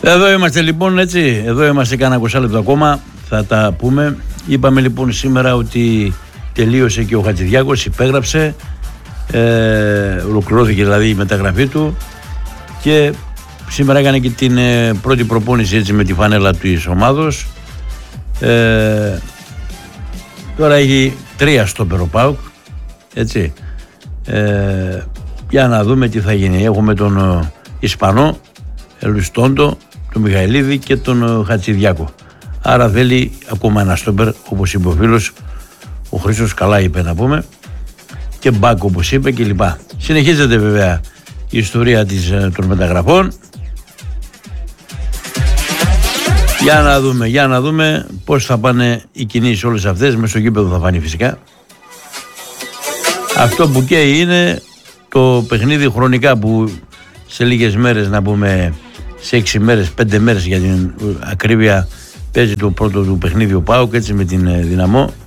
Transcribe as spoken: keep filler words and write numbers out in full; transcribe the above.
Εδώ είμαστε λοιπόν, έτσι, εδώ είμαστε κάνα είκοσι λεπτό ακόμα, θα τα πούμε. Είπαμε λοιπόν σήμερα ότι τελείωσε και ο Χατζηδιάκος, υπέγραψε, ε, ολοκληρώθηκε δηλαδή η μεταγραφή του και σήμερα έκανε και την ε, πρώτη προπόνηση, έτσι, με τη φανέλα της ομάδος. Ε, τώρα έχει τρία στόπερ ο ΠΑΟΚ, έτσι. Ε, για να δούμε τι θα γίνει. Έχουμε τον ε, Ισπανό, Ελουστόντο, τον Μιχαηλίδη και τον ε, Χατζηδιάκο. Άρα θέλει ακόμα ένα στόπερ, όπως είπε ο φίλος ο Χρήστος, καλά είπε να πούμε, και μπακ όπως είπε κλπ. Συνεχίζεται βέβαια η ιστορία της, ε, των μεταγραφών. Για να δούμε, για να δούμε πώς θα πάνε οι κινήσεις όλες αυτές. Μες στο γήπεδο θα φανεί φυσικά. Αυτό που καίει είναι το παιχνίδι χρονικά, που σε λίγες μέρες, να πούμε σε έξι μέρες, πέντε μέρες για την ακρίβεια, παίζει το πρώτο του παιχνίδι ο ΠΑΟΚ, έτσι, με την Δυναμό.